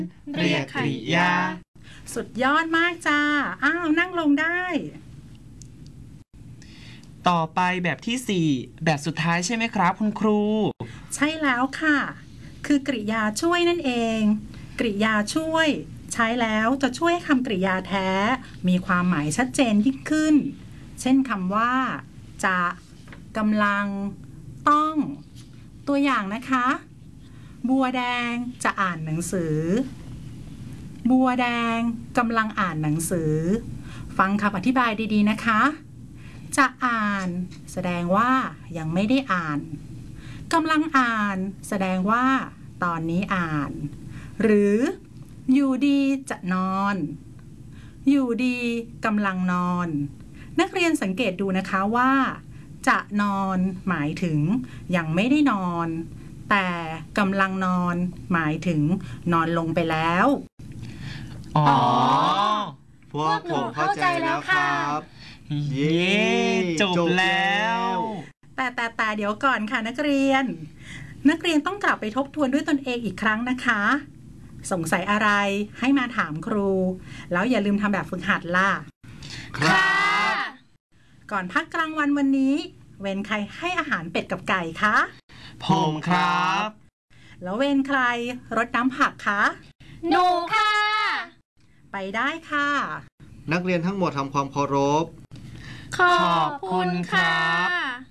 เรียกกริยาสุดยอดมากจ้านั่งลงได้ต่อไปแบบที่4แบบสุดท้ายใช่ไหมครับคุณครูใช่แล้วค่ะคือกริยาช่วยนั่นเองกริยาช่วยใช้แล้วจะช่วยคำกริยาแท้มีความหมายชัดเจนยิ่งขึ้นเช่นคำว่าจะกำลังต้องตัวอย่างนะคะบัวแดงจะอ่านหนังสือบัวแดงกำลังอ่านหนังสือฟังคำอธิบายดีๆนะคะจะอ่านแสดงว่ายังไม่ได้อ่านกำลังอ่านแสดงว่าตอนนี้อ่านหรืออยู่ดีจะนอนอยู่ดีกำลังนอนนักเรียนสังเกตดูนะคะว่าจะนอนหมายถึงยังไม่ได้นอนแต่กำลังนอนหมายถึงนอนลงไปแล้วอ๋อพวกผมเข้าใจแล้วครับเย้จบแล้วแต่เดี๋ยวก่อนค่ะนักเรียนต้องกลับไปทบทวนด้วยตนเองอีกครั้งนะคะสงสัยอะไรให้มาถามครูแล้วอย่าลืมทำแบบฝึกหัดล่ะครับก่อนพักกลางวันวันนี้เวรใครให้อาหารเป็ดกับไก่คะผมครับแล้วเวรใครรดน้ำผักคะหนูค่ะไปได้ค่ะนักเรียนทั้งหมดทำความเคารพขอบคุณค่ะ